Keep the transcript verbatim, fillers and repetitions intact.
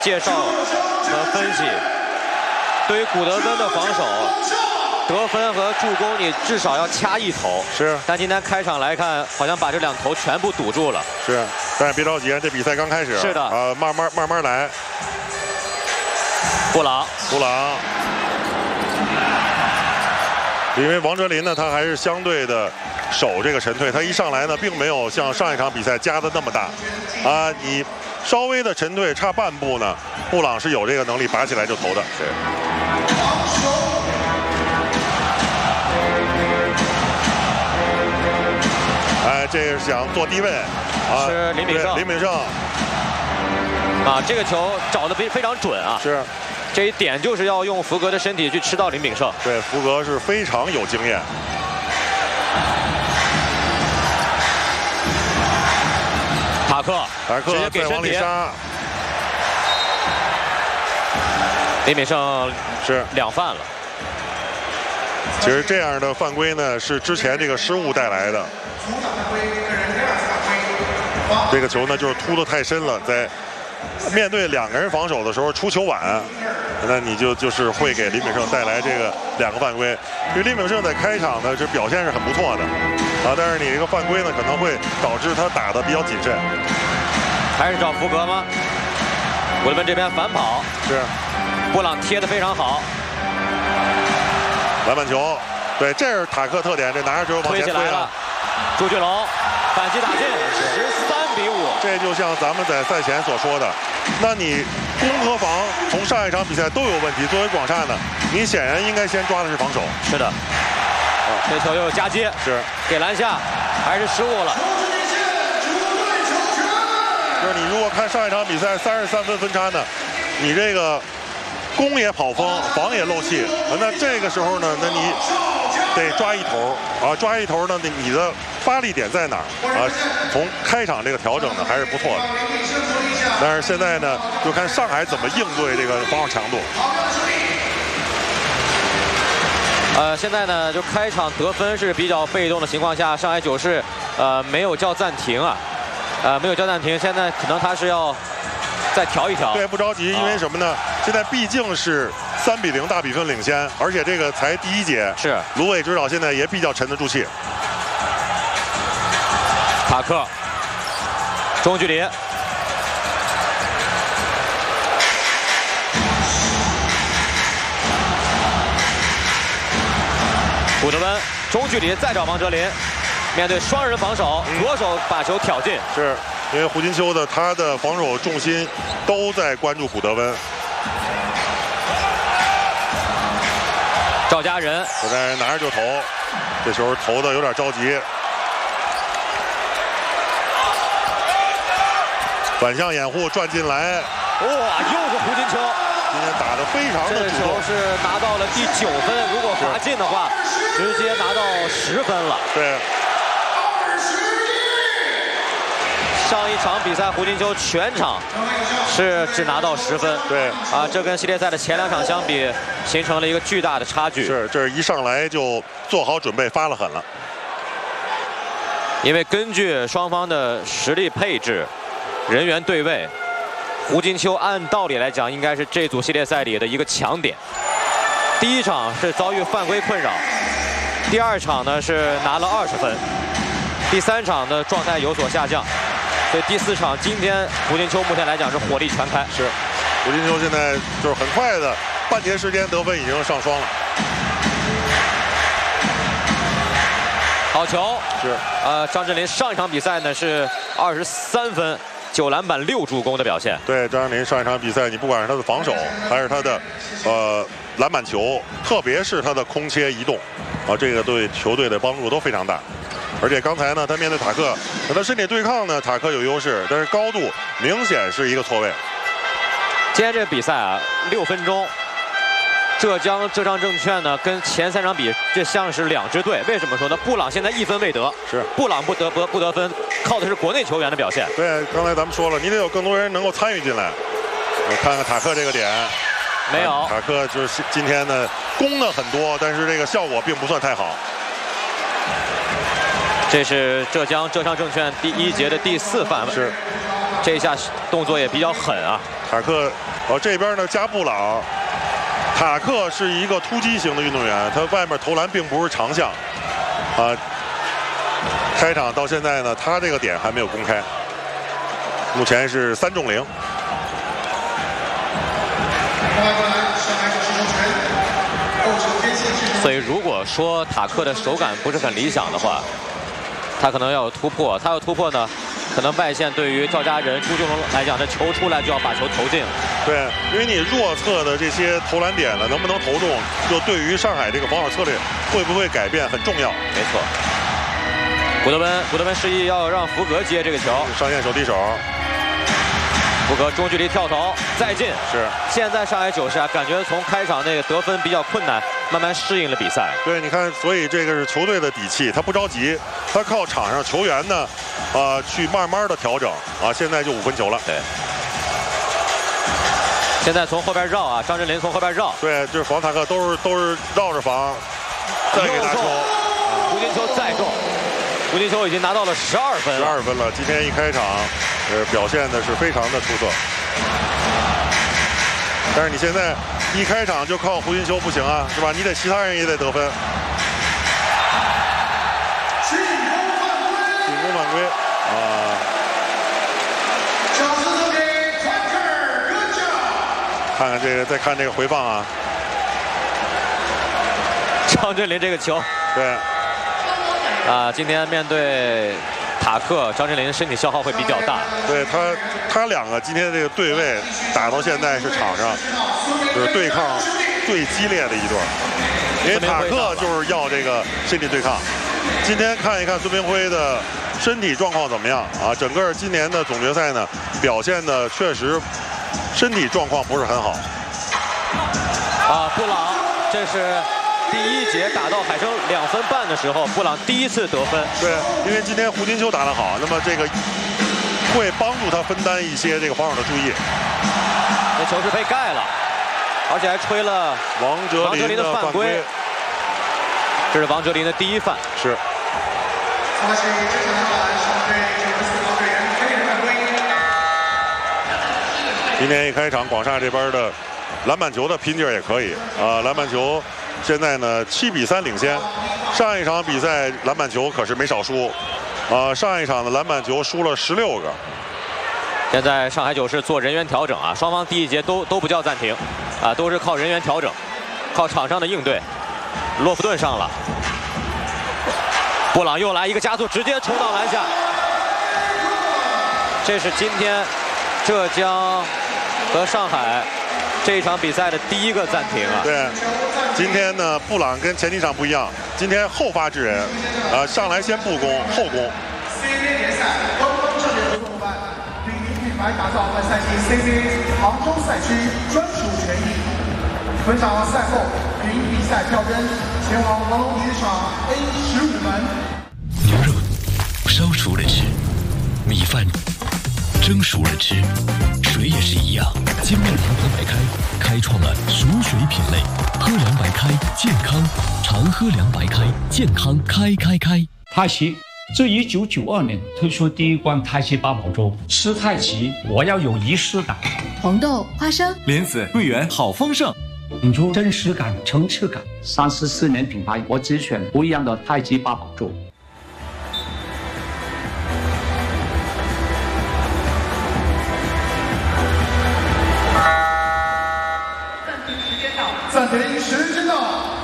介绍和分析，对于古德温的防守，得分和助攻你至少要掐一头。 是， 但今天开场来看，好像把这两头全部堵住了。 是，但是别着急，这比赛刚开始。 是的。 啊、呃，慢慢慢慢来。 布朗， 布朗。因为王哲林呢，他还是相对的守这个沉退，他一上来呢，并没有像上一场比赛加的那么大。啊，你。 稍微的沉退，差半步呢，布朗是有这个能力拔起来就投的。 是。 哎，这个是想做低位啊， 是林炳胜。 林炳胜。 啊，这个球找的非非常准啊。 是。 这一点就是要用福格的身体去吃到林炳胜。 对，福格是非常有经验。 塔克， 塔克直接给身体。林炳胜是两犯了。 其实这样的犯规呢，是之前这个失误带来的。这个球呢，就是突得太深了，在面对两个人防守的时候出球晚，那你就就是会给林炳胜带来这个两个犯规。因为林炳胜在开场呢，这表现是很不错的。 啊，但是你这个犯规呢，可能会导致他打得比较谨慎。 还是找福格吗？古德温这边反跑， 是， 布朗贴得非常好。 篮板球，对，这是塔克特点，这拿着球往前推起来了。朱俊龙反击打进，十三比五。 这就像咱们在赛前所说的，那你攻和防从上一场比赛都有问题。作为广厦呢，你显然应该先抓的是防守。 是的。 这球又夹接， 是给篮下，还是失误了。 就是你如果看上一场比赛三十三分分差呢，你这个攻也跑风，防也漏气，那这个时候呢，那你得抓一头啊，抓一头呢，你的发力点在哪儿啊？从开场这个调整呢还是不错的，但是现在呢，就看上海怎么应对这个防守强度。 呃，现在呢，就开场得分是比较被动的情况下，上海九世呃没有叫暂停啊，呃没有叫暂停，现在可能他是要再调一调。 对，不着急，因为什么呢？现在毕竟是三比零大比分领先，而且这个才第一节， 是芦苇指导现在也比较沉得住气。 塔克，中距离。 古德温中距离再找王哲林，面对双人防守，左手把球挑进。 是因为胡金秋的他的防守重心都在关注古德温。 赵家人， 赵家人拿着就投，这球投的有点着急。反向掩护转进来， 哇，又是胡金秋。 今天打得非常的主动， 这球是拿到了第九分，如果罚进的话，直接拿到十分了。 对。 上一场比赛胡金秋全场是只拿到十分， 对。 啊，这跟系列赛的前两场相比，形成了一个巨大的差距。 是，这一上来就做好准备，发了狠了。 因为根据双方的实力配置、人员对位。 胡金秋按道理来讲，应该是这组系列赛里的一个强点。第一场是遭遇犯规困扰，第二场呢是拿了二十分，第三场的状态有所下降，所以第四场今天胡金秋目前来讲是火力全开。 是，胡金秋现在就是很快的半节时间得分已经上双了。 好球！ 是， 呃，张镇麟上一场比赛呢是二十三分。 九篮板六助攻的表现。 对，张镇麟上一场比赛，你不管是他的防守，还是他的呃篮板球，特别是他的空切移动，啊，这个对球队的帮助都非常大。而且刚才呢，他面对塔克，和他身体对抗呢，塔克有优势，但是高度明显是一个错位。 今天这个比赛啊，六分钟。 浙江浙商证券呢，跟前三场比，这像是两支队。为什么说呢？布朗现在一分未得， 是布朗不得不不得分，靠的是国内球员的表现。 对，刚才咱们说了，你得有更多人能够参与进来。我看看塔克这个点， 没有。 塔克就是今天呢攻的很多，但是这个效果并不算太好。 这是浙江浙商证券第一节的第四犯， 是， 这一下动作也比较狠啊。 塔克，哦这边呢加布朗，塔克是一个突击型的运动员，他外面投篮并不是长项，啊，开场到现在呢，他这个点还没有公开，目前是三中零。 所以如果说塔克的手感不是很理想的话，他可能要有突破。他要突破呢，可能外线对于赵家人、朱俊龙来讲，这球出来就要把球投进。 对，因为你弱侧的这些投篮点呢，能不能投中，就对于上海这个防守策略会不会改变很重要。 没错。古德温，古德温示意要让福格接这个球， 上线手递手。 福格中距离跳投再进。 是。现在上海九世啊，感觉从开场那个得分比较困难，慢慢适应了比赛。 对，你看，所以这个是球队的底气，他不着急，他靠场上球员呢，啊、呃，去慢慢的调整啊。现在就五分球了。 对。现在从后边绕啊，张镇麟从后边绕。 对，就是防塔克都是都是绕着防，再给他球， 胡金秋再中，胡金秋已经拿到了十二分。 十二分了，今天一开场。呃，表现的是非常的出色，但是你现在一开场就靠胡金秋不行啊，是吧？你得其他人也得得分。进攻犯规啊！看看这个，再看这个回放啊。 张镇麟这个球， 对， 啊，今天面对塔克，张镇麟身体消耗会比较大。 对他，他两个今天这个对位打到现在是场上就是对抗最激烈的一对，因为塔克就是要这个身体对抗。今天看一看孙明辉的身体状况怎么样啊？整个今年的总决赛呢，表现的确实身体状况不是很好。 啊，布朗，这是。第一节打到海生两分半的时候，布朗第一次得分。 对，因为今天胡金秋打得好，那么这个会帮助他分担一些这个防守的注意。 那球是被盖了，而且还吹了王哲林的犯规。 这是王哲林的第一犯。 是。今天一开场，广厦这边的篮板球的拼劲儿也可以啊，篮板球。现在呢，七比三领先。上一场比赛篮板球可是没少输，啊，上一场的篮板球输了十六个。 现在上海九世做人员调整啊，双方第一节都都不叫暂停，啊，都是靠人员调整，靠场上的应对。洛夫顿上了，布朗又来一个加速，直接冲到篮下。这是今天浙江和上海这一场比赛的第一个暂停啊！ 对，今天呢，布朗跟前几场不一样，今天后发制人，呃，上来先不攻后攻。C B A 联赛官方战略合作伙伴，领名品牌打造本赛季 C B A 杭州赛区专属权益。本场赛后凭比赛票根前往黄龙体育场 A 十五门。 牛肉烧熟了吃，米饭蒸熟了吃。水也是一样，金麦堂喝白开开创了熟水品类，喝凉白开健康，常喝凉白开健康开开开。 太极自一九九二年推出第一罐太极八宝粥，吃太极我要有仪式感。 红豆、花生、 莲子、桂圆，好丰盛， 品出真实感、层次感。三十四年品牌，我只选不一样的太极八宝粥。 暂停时间到。